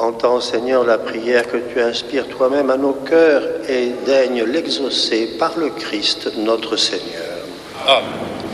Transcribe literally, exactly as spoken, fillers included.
Entends, Seigneur, la prière que tu inspires toi-même à nos cœurs et daigne l'exaucer par le Christ, notre Seigneur. Amen.